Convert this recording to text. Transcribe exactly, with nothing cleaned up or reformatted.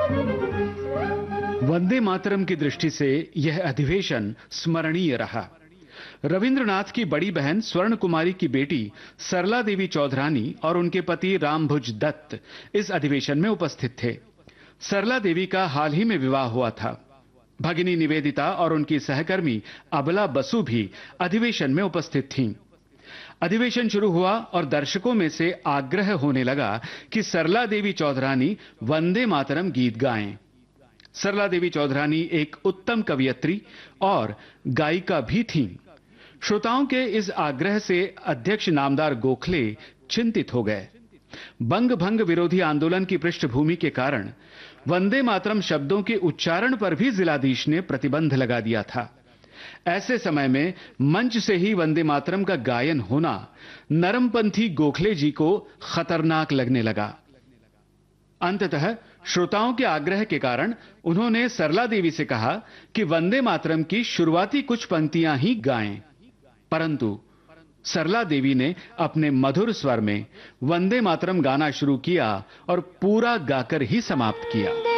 वंदे मातरम की दृष्टि से यह अधिवेशन स्मरणीय रहा। रविंद्रनाथ की बड़ी बहन स्वर्ण कुमारी की बेटी सरला देवी चौधरानी और उनके पति रामभुज दत्त इस अधिवेशन में उपस्थित थे। सरला देवी का हाल ही में विवाह हुआ था। भगिनी निवेदिता और उनकी सहकर्मी अबला बसु भी अधिवेशन में उपस्थित थीं। अधिवेशन शुरू हुआ और दर्शकों में से आग्रह होने लगा कि सरला देवी चौधरानी वंदे मातरम गीत गाएं। सरला देवी चौधरानी एक उत्तम कवयित्री और गायिका भी थीं। श्रोताओं के इस आग्रह से अध्यक्ष नामदार गोखले चिंतित हो गए। बंग भंग विरोधी आंदोलन की पृष्ठभूमि के कारण वंदे मातरम शब्दों के उच्चारण पर भी जिलाधीश ने प्रतिबंध लगा दिया था। ऐसे समय में मंच से ही वंदे मातरम का गायन होना नरमपंथी गोखले जी को खतरनाक लगने लगा। अंततः श्रोताओं के आग्रह के कारण उन्होंने सरला देवी से कहा कि वंदे मातरम की शुरुआती कुछ पंक्तियां ही गाएं, परंतु सरला देवी ने अपने मधुर स्वर में वंदे मातरम गाना शुरू किया और पूरा गाकर ही समाप्त किया।